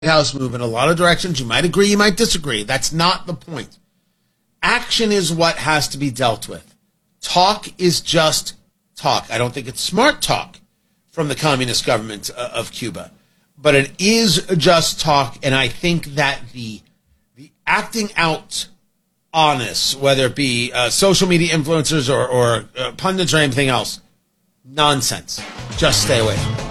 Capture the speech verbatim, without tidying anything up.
House move in a lot of directions. You might agree, you might disagree. That's not the point. Action is what has to be dealt with. Talk is just talk. I don't think it's smart talk from the communist government uh, of Cuba, but it is just talk. And I think that the the acting out honest, whether it be uh, social media influencers or, or uh, pundits or anything else, nonsense. Just stay away from it.